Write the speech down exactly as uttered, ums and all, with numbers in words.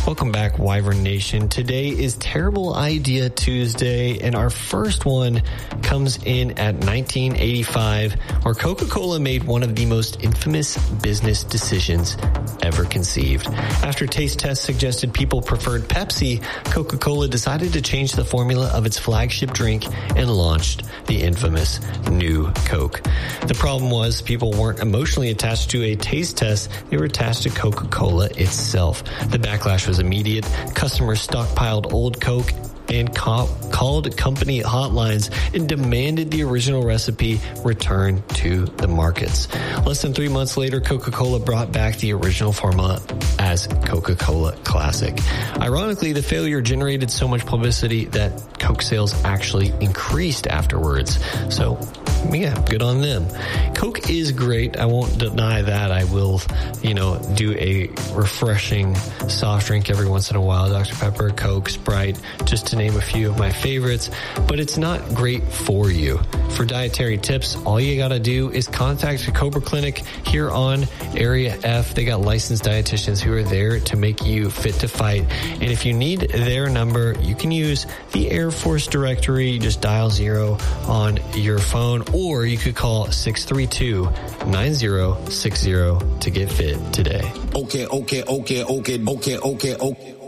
Welcome back, Wyvern Nation. Today is Terrible Idea Tuesday, and our first one comes in at nineteen eighty-five, where Coca-Cola made one of the most infamous business decisions ever conceived. After taste tests suggested people preferred Pepsi, Coca-Cola decided to change the formula of its flagship drink and launched the infamous New Coke. The problem was people weren't emotionally attached to a taste test, they were attached to Coca-Cola itself. The backlash was immediate. Customers stockpiled old Coke and co- called company hotlines and demanded the original recipe return to the markets. Less than three months later, Coca-Cola brought back the original formula as Coca-Cola Classic. Ironically, the failure generated so much publicity that Coke sales actually increased afterwards. So, yeah, good on them. Coke is great. I won't deny that. I will, you know, do a refreshing soft drink every once in a while. Doctor Pepper, Coke, Sprite, just to name a few of my favorites, but it's not great for you. For dietary tips, all you gotta do is contact the Cobra Clinic here on Area F. They got licensed dietitians who are there to make you fit to fight. And if you need their number, you can use the Air Force directory. Just dial zero on your phone, or you could call six three two, nine zero six zero to get fit today. Okay, okay, okay, okay, okay, okay, okay.